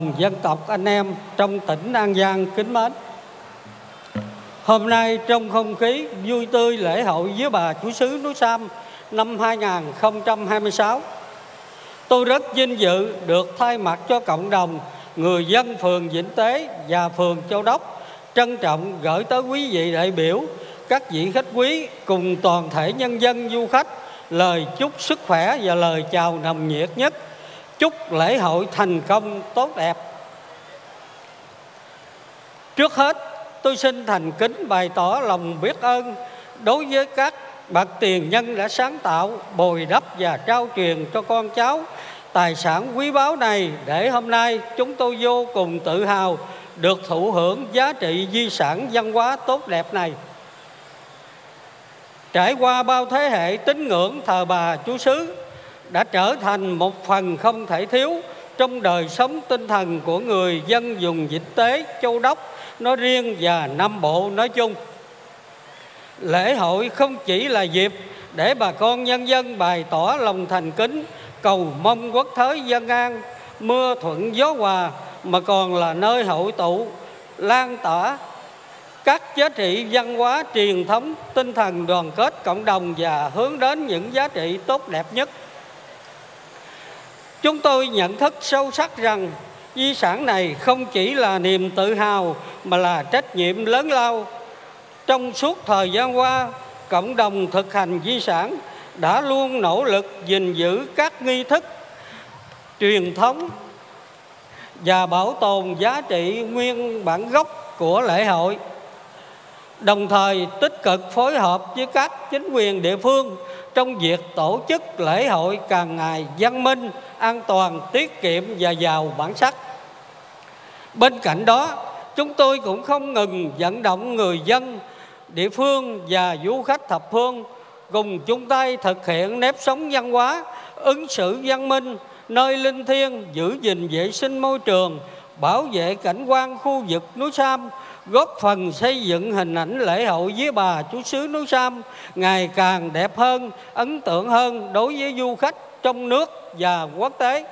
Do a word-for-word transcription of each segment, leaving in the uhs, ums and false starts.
Dân tộc anh em trong tỉnh An Giang kính mến, hôm nay trong không khí vui tươi lễ hội Vía Bà Chúa Xứ Núi Sam năm hai nghìn không trăm hai mươi sáu, tôi rất vinh dự được thay mặt cho cộng đồng người dân phường Vĩnh Tế và phường Châu Đốc trân trọng gửi tới quý vị đại biểu, các vị khách quý cùng toàn thể nhân dân du khách lời chúc sức khỏe và lời chào nồng nhiệt nhất. Chúc lễ hội thành công tốt đẹp. Trước hết, tôi xin thành kính bày tỏ lòng biết ơn đối với các bậc tiền nhân đã sáng tạo, bồi đắp và trao truyền cho con cháu tài sản quý báu này, để hôm nay chúng tôi vô cùng tự hào được thụ hưởng giá trị di sản văn hóa tốt đẹp này. Trải qua bao thế hệ tín ngưỡng thờ Bà Chúa Xứ đã trở thành một phần không thể thiếu trong đời sống tinh thần của người dân vùng Vĩnh Tế, Châu Đốc nói riêng và Nam Bộ nói chung. Lễ hội không chỉ là dịp để bà con nhân dân bày tỏ lòng thành kính, cầu mong quốc thái dân an, mưa thuận gió hòa, mà còn là nơi hội tụ, lan tỏa các giá trị văn hóa truyền thống, tinh thần đoàn kết cộng đồng và hướng đến những giá trị tốt đẹp nhất. Chúng tôi nhận thức sâu sắc rằng di sản này không chỉ là niềm tự hào mà là trách nhiệm lớn lao. Trong suốt thời gian qua, cộng đồng thực hành di sản đã luôn nỗ lực gìn giữ các nghi thức truyền thống và bảo tồn giá trị nguyên bản gốc của lễ hội, đồng thời tích cực phối hợp với các chính quyền địa phương trong việc tổ chức lễ hội càng ngày văn minh, an toàn, tiết kiệm và giàu bản sắc. Bên cạnh đó, chúng tôi cũng không ngừng vận động người dân địa phương và du khách thập phương cùng chung tay thực hiện nếp sống văn hóa, ứng xử văn minh nơi linh thiêng, giữ gìn vệ sinh môi trường, bảo vệ cảnh quan khu vực núi Sam, góp phần xây dựng hình ảnh lễ hội Vía Bà Chúa Xứ Núi Sam ngày càng đẹp hơn, ấn tượng hơn đối với du khách trong nước và quốc tế.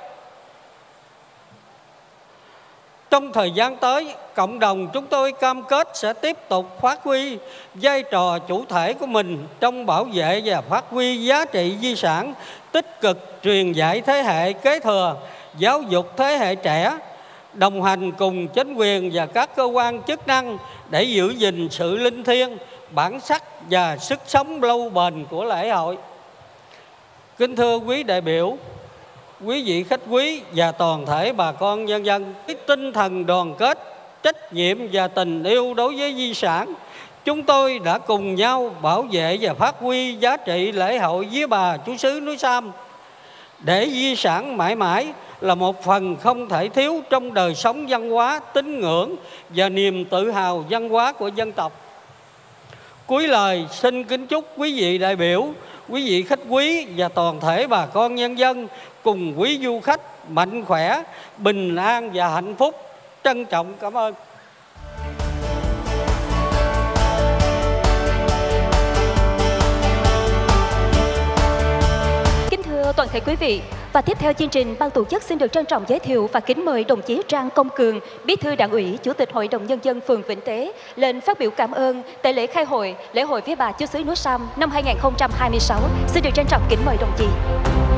Trong thời gian tới, cộng đồng chúng tôi cam kết sẽ tiếp tục phát huy vai trò chủ thể của mình trong bảo vệ và phát huy giá trị di sản, tích cực truyền dạy thế hệ kế thừa, giáo dục thế hệ trẻ, đồng hành cùng chính quyền và các cơ quan chức năng để giữ gìn sự linh thiêng, bản sắc và sức sống lâu bền của lễ hội. Kính thưa quý đại biểu, quý vị khách quý và toàn thể bà con nhân dân, cái tinh thần đoàn kết, trách nhiệm và tình yêu đối với di sản, chúng tôi đã cùng nhau bảo vệ và phát huy giá trị lễ hội Vía Bà Chúa Xứ Núi Sam, để di sản mãi mãi là một phần không thể thiếu trong đời sống văn hóa, tín ngưỡng và niềm tự hào văn hóa của dân tộc. Cuối lời xin kính chúc quý vị đại biểu, quý vị khách quý và toàn thể bà con nhân dân cùng quý du khách mạnh khỏe, bình an và hạnh phúc. Trân trọng cảm ơn. Kính thưa toàn thể quý vị, và tiếp theo chương trình, ban tổ chức xin được trân trọng giới thiệu và kính mời đồng chí Trang Công Cường, Bí thư Đảng ủy, Chủ tịch Hội đồng Nhân dân phường Vĩnh Tế lên phát biểu cảm ơn tại lễ khai hội lễ hội Vía Bà Chúa Xứ Núi Sam năm hai nghìn không trăm hai mươi sáu. Xin được trân trọng kính mời đồng chí.